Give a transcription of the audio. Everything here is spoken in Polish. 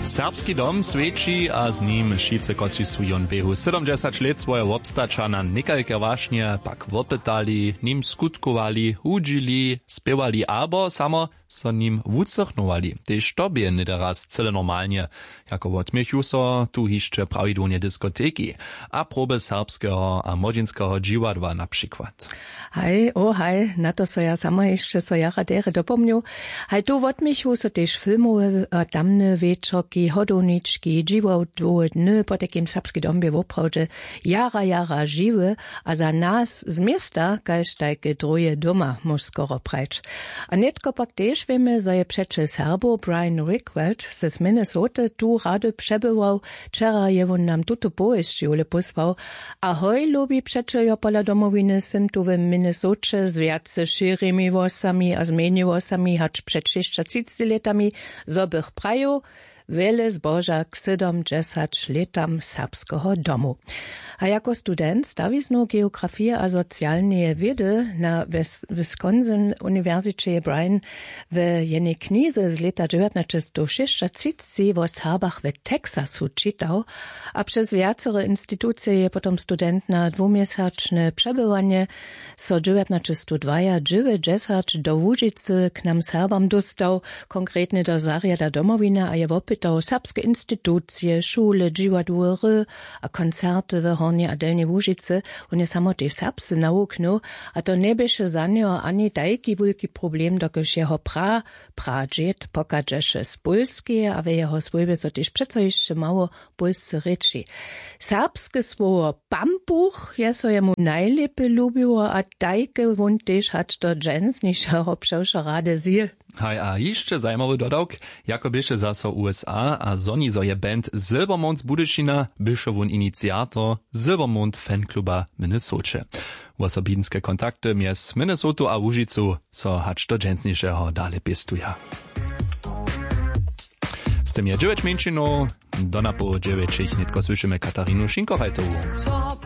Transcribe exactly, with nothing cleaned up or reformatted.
Serbski dom svědčí a z ním šice koci svůj běhu. sedemdesát let svoje obstača na několika vášně pak opytali, ním skutkovali, hudžili, zpěvali, abo samo so ním wucrchnowali. Tež to bě nedaraz cele normalnie, jako odměchu so tu hišče pravidłnie diskoteki, a probe serbskeho a młodzieńskiego dziwadła na przykład. Hej, o hej, na to so ja sama jeszcze so jara dere dopomniu. Hej, tu odměchu so tež filmowe a tamne wieczorki, hodowniczki, dziwadło dny po takim serbski dombie w oprawdzie jara jara żywe, a za nas z miasta kaž tajke droje doma mož skoro prać. A netko pak tež wiemy, że je przecież Serbo Brian Rickweld z Minnesota tu rady przebywał, wczera je on nam tuto pojeździule posłał, a hoj lubi przecież jo pola domowiny sim tu w Minnesocie z wiace szyrymi włosami a zmieni włosami, hacz przed sześćdziesięcioma latami zobych praju, wiele zboża k siedemdziesięciu letam serbskiego domu. A jako student stawiznu geografii a socjalne wiedy na Wisconsin Uniwersytecie Brian w jednej knize z lata dziewiętnaście sześćdziesiąt w Serbach w Teksasu czytał, a przez wiacere instytucje je potom student na dwumiesięczne przebywanie so dziewiętnaście dziewięćdziesiąt do Łużycy k nam Serbam dostał, konkretnie do Zariada Domowina, a je opytał serbskie instytucje, szule, dziwadły, a koncerty w Hornie a Delnie Łużycy, on je samo te serbsy nauknął, a to nie byše za niego ani tajki wielki problem, dokiż jeho pra, pradziet pokażeše z Polski, a w jeho swojbie so też przeco jeszcze mało polscy reči. Serbskie słowo pampuch je so jemu najlepiej lubiło, a tajke won też hać do dżensniszego przewsza rady zje. Hej, a jeszcze zajmowy dodawk, jako byše zaso U S A, a zoni zo je band Silvermond z Budyšina, byše won iniciator Silvermond fankluba Minnesocie. Osobinske kontakty mies Minnesota a Łużycu so hać do dżensniszego dale pistuja. Z tym je dziewięć mięczynów, do na po dziewięć nitko słyszymy Katarinu Szinkochajtową.